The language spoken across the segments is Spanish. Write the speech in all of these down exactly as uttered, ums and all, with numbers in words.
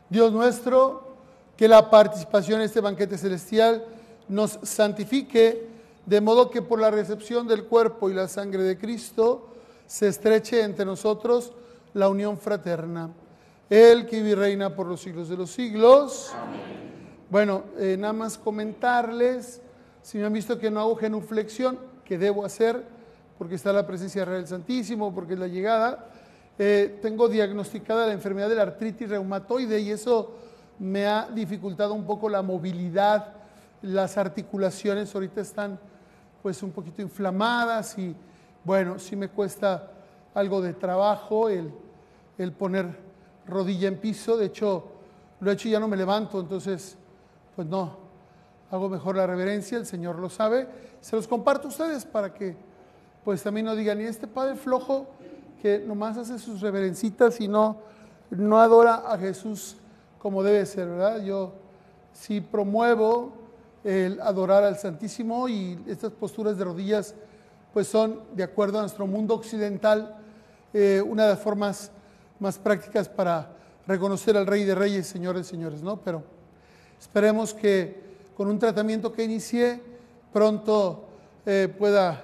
Dios nuestro, que la participación en este banquete celestial nos santifique, de modo que por la recepción del cuerpo y la sangre de Cristo se estreche entre nosotros la unión fraterna. Él que vive y reina por los siglos de los siglos. Amén. Bueno, eh, nada más comentarles, si me han visto que no hago genuflexión, que debo hacer, porque está la presencia real del Santísimo, porque es la llegada, eh, tengo diagnosticada la enfermedad de la artritis reumatoide y eso me ha dificultado un poco la movilidad. Las articulaciones ahorita están pues un poquito inflamadas y bueno, sí me cuesta algo de trabajo el, el poner rodilla en piso. De hecho, lo he hecho y ya no me levanto, entonces pues no, hago mejor la reverencia, el Señor lo sabe. Se los comparto a ustedes para que pues también no digan, y este padre flojo que nomás hace sus reverencitas y no, no adora a Jesús como debe ser, ¿verdad? Yo sí promuevo el adorar al Santísimo y estas posturas de rodillas pues son, de acuerdo a nuestro mundo occidental, eh, una de las formas más prácticas para reconocer al Rey de Reyes, Señor de Señores, ¿no? Pero esperemos que con un tratamiento que inicié pronto eh, pueda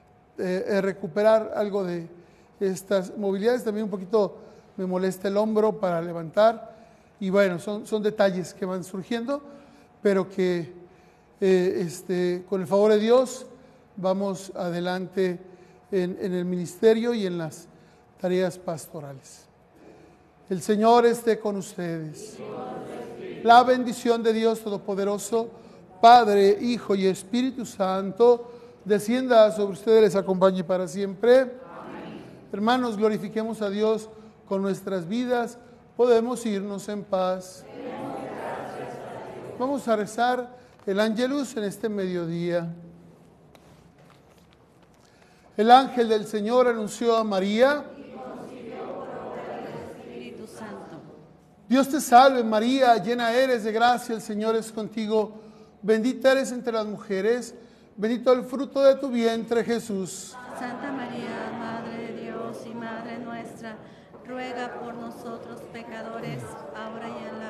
eh, recuperar algo de estas movilidades. También un poquito me molesta el hombro para levantar y bueno, son, son detalles que van surgiendo, pero que eh, este, con el favor de Dios vamos adelante en, en el ministerio y en las tareas pastorales. El Señor esté con ustedes. La bendición de Dios Todopoderoso, Padre, Hijo y Espíritu Santo, descienda sobre ustedes, les acompañe para siempre. Amén. Hermanos, glorifiquemos a Dios con nuestras vidas. Podemos irnos en paz. Vamos a rezar el Ángelus en este mediodía. El ángel del Señor anunció a María. Dios te salve María, llena eres de gracia, el Señor es contigo. Bendita eres entre las mujeres, bendito el fruto de tu vientre, Jesús. Santa María, Madre de Dios y Madre nuestra, ruega por nosotros pecadores, ahora y en la